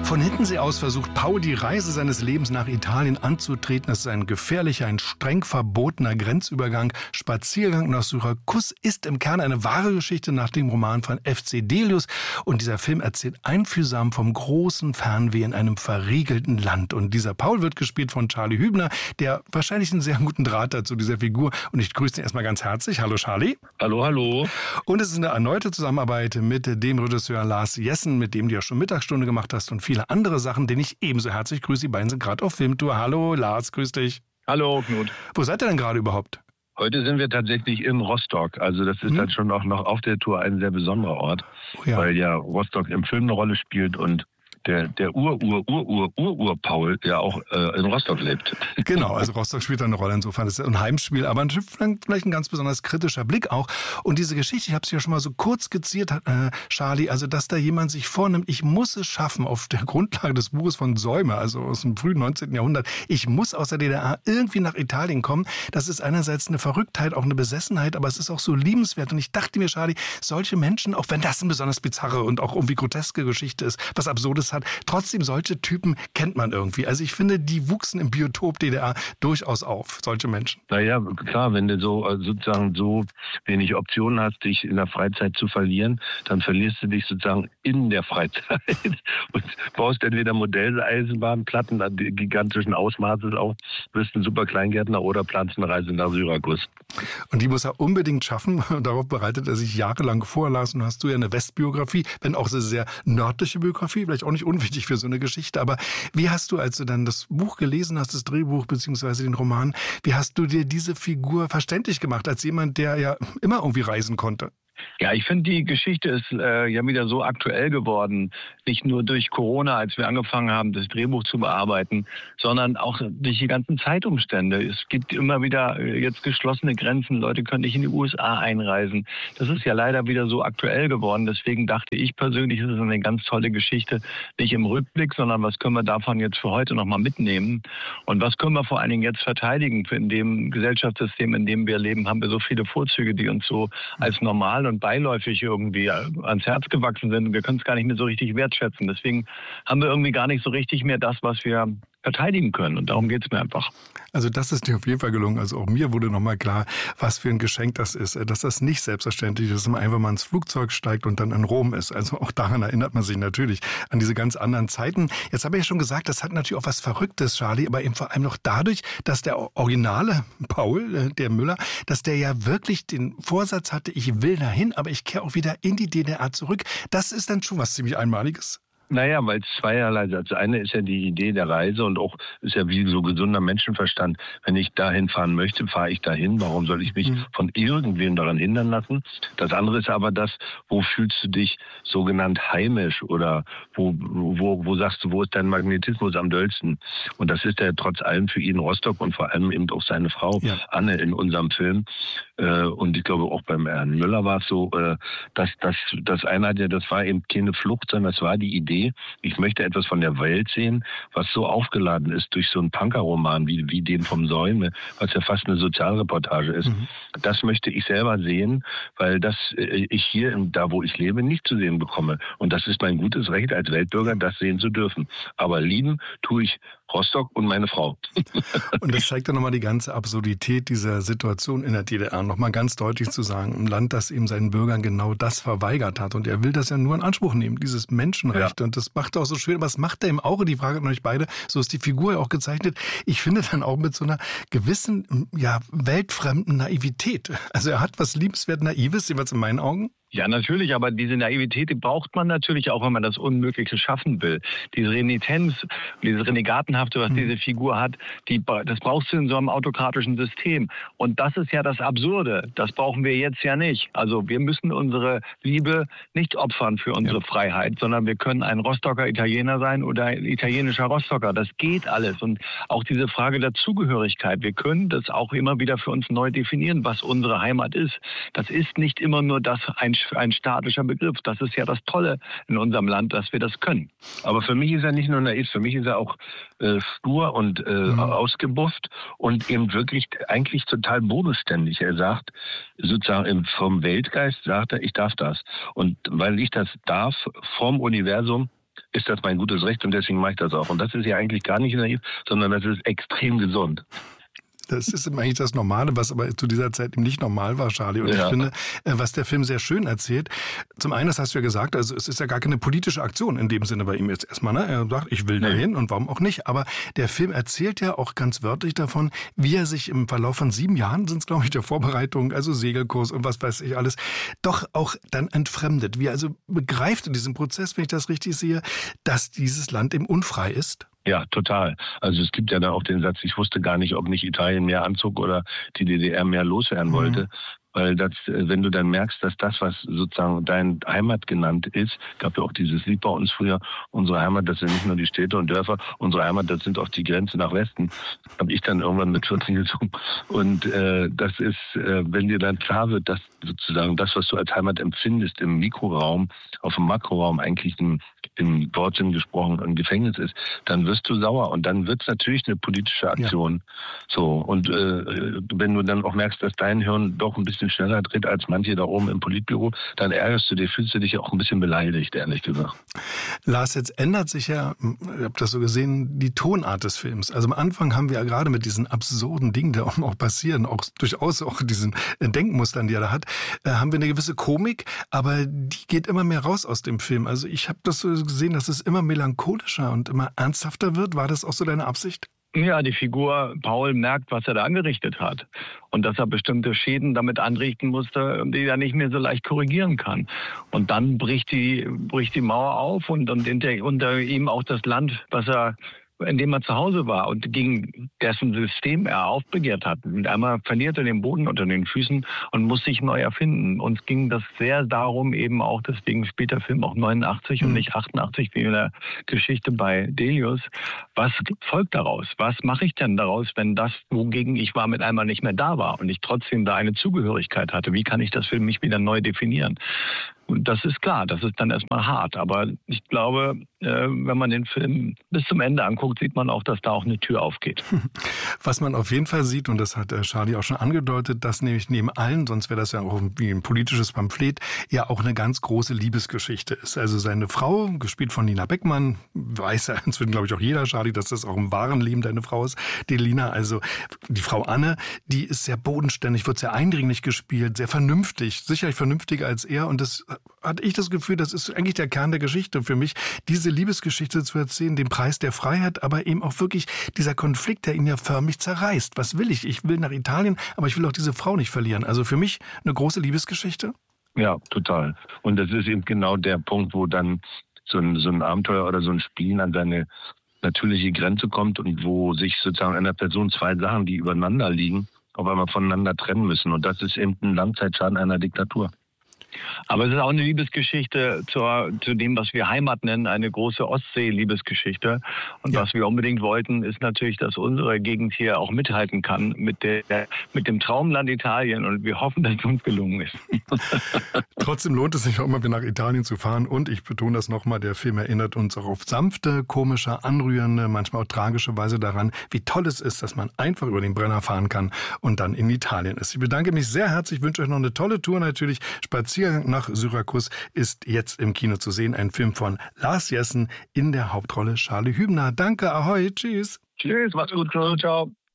Von Hiddensee aus versucht Paul, die Reise seines Lebens nach Italien anzutreten. Es ist ein gefährlicher, ein streng verbotener Grenzübergang. Spaziergang nach Syrakus ist im Kern eine wahre Geschichte nach dem Roman von F.C. Delius. Und dieser Film erzählt einfühlsam vom großen Fernweh in einem verriegelten Land. Und dieser Paul wird gespielt von Charlie Hübner, der wahrscheinlich einen sehr guten Draht hat zu dieser Figur. Und ich grüße ihn erstmal ganz herzlich. Hallo Charlie. Hallo, hallo. Und es ist eine erneute Zusammenarbeit mit dem Regisseur Lars Jessen, mit dem du ja schon Mittagsstunde gemacht hast und viele andere Sachen, den ich ebenso herzlich grüße. Die beiden sind gerade auf Filmtour. Hallo Lars, grüß dich. Hallo Knut. Wo seid ihr denn gerade überhaupt? Heute sind wir tatsächlich in Rostock. Also das ist dann schon auch noch auf der Tour ein sehr besonderer Ort, weil ja Rostock im Film eine Rolle spielt und der Ur-Paul ja auch in Rostock lebt. Genau, also Rostock spielt eine Rolle. Insofern ist es ein Heimspiel, aber vielleicht ein ganz besonders kritischer Blick auch. Und diese Geschichte, ich habe es ja schon mal so kurz skizziert, Charlie, also dass da jemand sich vornimmt, ich muss es schaffen, auf der Grundlage des Buches von Säume, also aus dem frühen 19. Jahrhundert, ich muss aus der DDR irgendwie nach Italien kommen. Das ist einerseits eine Verrücktheit, auch eine Besessenheit, aber es ist auch so liebenswert. Und ich dachte mir, Charlie, solche Menschen, auch wenn das eine besonders bizarre und auch irgendwie groteske Geschichte ist, was Absurdes hat, trotzdem solche Typen kennt man irgendwie. Also ich finde, die wuchsen im Biotop DDR durchaus auf, solche Menschen. Naja, klar, wenn du sozusagen so wenig Optionen hast, dich in der Freizeit zu verlieren, dann verlierst du dich sozusagen in der Freizeit und baust entweder Modelleisenbahnplatten gigantischen Ausmaßes auf, bist ein super Kleingärtner oder planst eine Reise nach Syrakus. Und die muss er unbedingt schaffen. Darauf bereitet er sich jahrelang vor, Lars. Und hast du ja eine Westbiografie, wenn auch eine sehr nördliche Biografie, vielleicht auch nicht unwichtig für so eine Geschichte. Aber wie hast du, als du dann das Buch gelesen hast, das Drehbuch bzw. den Roman, wie hast du dir diese Figur verständlich gemacht, als jemand, der ja immer irgendwie reisen konnte? Ja, ich finde, die Geschichte ist ja wieder so aktuell geworden. Nicht nur durch Corona, als wir angefangen haben, das Drehbuch zu bearbeiten, sondern auch durch die ganzen Zeitumstände. Es gibt immer wieder jetzt geschlossene Grenzen. Leute können nicht in die USA einreisen. Das ist ja leider wieder so aktuell geworden. Deswegen dachte ich persönlich, es ist eine ganz tolle Geschichte. Nicht im Rückblick, sondern was können wir davon jetzt für heute nochmal mitnehmen? Und was können wir vor allen Dingen jetzt verteidigen? In dem Gesellschaftssystem, in dem wir leben, haben wir so viele Vorzüge, die uns so als normal und beiläufig irgendwie ans Herz gewachsen sind. Wir können es gar nicht mehr so richtig wertschätzen. Deswegen haben wir irgendwie gar nicht so richtig mehr das, was wir verteidigen können. Und darum geht es mir einfach. Also das ist dir auf jeden Fall gelungen. Also auch mir wurde nochmal klar, was für ein Geschenk das ist. Dass das nicht selbstverständlich ist, dass man einfach mal ins Flugzeug steigt und dann in Rom ist. Also auch daran erinnert man sich natürlich an diese ganz anderen Zeiten. Jetzt habe ich ja schon gesagt, das hat natürlich auch was Verrücktes, Charlie, aber eben vor allem noch dadurch, dass der originale Paul, der Müller, dass der ja wirklich den Vorsatz hatte, ich will dahin, aber ich kehre auch wieder in die DDR zurück. Das ist dann schon was ziemlich Einmaliges. Naja, weil es zweierlei ist. Das eine ist ja die Idee der Reise und auch ist ja wie so gesunder Menschenverstand. Wenn ich dahin fahren möchte, fahre ich dahin. Warum soll ich mich von irgendwem daran hindern lassen? Das andere ist aber das, wo fühlst du dich sogenannt heimisch oder wo sagst du, wo ist dein Magnetismus am dollsten? Und das ist ja trotz allem für ihn Rostock und vor allem eben auch seine Frau Anne in unserem Film. Und ich glaube auch beim Herrn Müller war es so, dass das eine hat ja, das war eben keine Flucht, sondern das war die Idee, ich möchte etwas von der Welt sehen, was so aufgeladen ist durch so einen Punker-Roman wie den vom Säume, was ja fast eine Sozialreportage ist. Das möchte ich selber sehen, weil das ich hier, da wo ich lebe, nicht zu sehen bekomme. Und das ist mein gutes Recht als Weltbürger, das sehen zu dürfen. Aber lieben tue ich Rostock und meine Frau. Und das zeigt dann nochmal die ganze Absurdität dieser Situation in der DDR. Nochmal ganz deutlich zu sagen, ein Land, das eben seinen Bürgern genau das verweigert hat. Und er will das ja nur in Anspruch nehmen, dieses Menschenrecht. Ja. Und das macht er auch so schön. Aber es macht er im Auge, die Frage an euch beide, so ist die Figur ja auch gezeichnet. Ich finde dann auch mit so einer gewissen, weltfremden Naivität. Also er hat was liebenswert Naives, jeweils in meinen Augen. Ja, natürlich, aber diese Naivität, die braucht man natürlich auch, wenn man das Unmögliche schaffen will. Diese Renitenz, dieses Renegatenhafte, was diese Figur hat, das brauchst du in so einem autokratischen System. Und das ist ja das Absurde. Das brauchen wir jetzt ja nicht. Also wir müssen unsere Liebe nicht opfern für unsere Freiheit, sondern wir können ein Rostocker Italiener sein oder ein italienischer Rostocker. Das geht alles. Und auch diese Frage der Zugehörigkeit, wir können das auch immer wieder für uns neu definieren, was unsere Heimat ist. Das ist nicht immer nur das ein statischer Begriff. Das ist ja das Tolle in unserem Land, dass wir das können. Aber für mich ist er nicht nur naiv, für mich ist er auch stur und ausgebufft und eben wirklich eigentlich total bodenständig. Er sagt, sozusagen vom Weltgeist sagt er, ich darf das. Und weil ich das darf, vom Universum, ist das mein gutes Recht und deswegen mache ich das auch. Und das ist ja eigentlich gar nicht naiv, sondern das ist extrem gesund. Das ist eigentlich das Normale, was aber zu dieser Zeit eben nicht normal war, Charlie. Und ich finde, was der Film sehr schön erzählt, zum einen, das hast du ja gesagt, also es ist ja gar keine politische Aktion in dem Sinne bei ihm jetzt erstmal. Ne? Er sagt, ich will dahin und warum auch nicht. Aber der Film erzählt ja auch ganz wörtlich davon, wie er sich im Verlauf von 7 Jahren, sind es glaube ich, der Vorbereitung, also Segelkurs und was weiß ich alles, doch auch dann entfremdet. Wie er also begreift in diesem Prozess, wenn ich das richtig sehe, dass dieses Land eben unfrei ist. Ja, total. Also es gibt ja dann auch den Satz, ich wusste gar nicht, ob nicht Italien mehr anzog oder die DDR mehr loswerden wollte. Weil das, wenn du dann merkst, dass das, was sozusagen dein Heimat genannt ist, gab ja auch dieses Lied bei uns früher, unsere Heimat, das sind nicht nur die Städte und Dörfer, unsere Heimat, das sind auch die Grenzen nach Westen, habe ich dann irgendwann mit 14 gesungen. Und das ist, wenn dir dann klar wird, dass sozusagen das, was du als Heimat empfindest, im Mikroraum, auf dem Makroraum eigentlich im Wortsinn gesprochen ein Gefängnis ist, dann wirst du sauer und dann wird es natürlich eine politische Aktion. Ja. So, und wenn du dann auch merkst, dass dein Hirn doch ein bisschen schneller dreht als manche da oben im Politbüro, dann ärgerst du dich, fühlst du dich auch ein bisschen beleidigt, ehrlich gesagt. Lars, jetzt ändert sich ja, ich habe das so gesehen, die Tonart des Films. Also am Anfang haben wir ja gerade mit diesen absurden Dingen, die auch passieren, auch durchaus auch diesen Denkmustern, die er da hat, haben wir eine gewisse Komik, aber die geht immer mehr raus aus dem Film. Also ich habe das so gesehen, dass es immer melancholischer und immer ernsthafter wird. War das auch so deine Absicht? Ja, die Figur Paul merkt, was er da angerichtet hat. Und dass er bestimmte Schäden damit anrichten musste, die er nicht mehr so leicht korrigieren kann. Und dann bricht die Mauer auf und unter ihm auch das Land, in dem er zu Hause war und gegen dessen System er aufbegehrt hat. Und einmal verliert er den Boden unter den Füßen und muss sich neu erfinden. Uns ging das sehr darum, eben auch, deswegen spielt der Film auch 89 und nicht 88 wie in der Geschichte bei Delius. Was folgt daraus? Was mache ich denn daraus, wenn das, wogegen ich war, mit einmal nicht mehr da war und ich trotzdem da eine Zugehörigkeit hatte? Wie kann ich das für mich wieder neu definieren? Und das ist klar, das ist dann erstmal hart. Aber ich glaube, wenn man den Film bis zum Ende anguckt, sieht man auch, dass da auch eine Tür aufgeht. Was man auf jeden Fall sieht, und das hat Charlie auch schon angedeutet, dass nämlich neben allen, sonst wäre das ja auch wie ein politisches Pamphlet, ja auch eine ganz große Liebesgeschichte ist. Also seine Frau, gespielt von Nina Beckmann, weiß ja inzwischen, glaube ich, auch jeder, Charlie, dass das auch im wahren Leben deine Frau ist, die Lina, also die Frau Anne, die ist sehr bodenständig, wird sehr eindringlich gespielt, sehr vernünftig, sicherlich vernünftiger als er, und das hatte ich das Gefühl, das ist eigentlich der Kern der Geschichte für mich, diese Liebesgeschichte zu erzählen, den Preis der Freiheit, aber eben auch wirklich dieser Konflikt, der ihn ja förmlich zerreißt. Was will ich? Ich will nach Italien, aber ich will auch diese Frau nicht verlieren. Also für mich eine große Liebesgeschichte. Ja, total. Und das ist eben genau der Punkt, wo dann so ein Abenteuer oder so ein Spiel an seine natürliche Grenze kommt und wo sich sozusagen einer Person 2 Sachen, die übereinander liegen, auf einmal voneinander trennen müssen. Und das ist eben ein Langzeitschaden einer Diktatur. Aber es ist auch eine Liebesgeschichte zu dem, was wir Heimat nennen, eine große Ostsee-Liebesgeschichte. Und was wir unbedingt wollten, ist natürlich, dass unsere Gegend hier auch mithalten kann mit dem Traumland Italien. Und wir hoffen, dass es uns gelungen ist. Trotzdem lohnt es sich auch immer wieder nach Italien zu fahren. Und ich betone das nochmal, der Film erinnert uns auch auf sanfte, komische, anrührende, manchmal auch tragische Weise daran, wie toll es ist, dass man einfach über den Brenner fahren kann und dann in Italien ist. Ich bedanke mich sehr herzlich, wünsche euch noch eine tolle Tour natürlich. Spaziergang nach Syrakus ist jetzt im Kino zu sehen. Ein Film von Lars Jessen, in der Hauptrolle Charlie Hübner. Danke, ahoi, tschüss. Tschüss, macht's gut, ciao.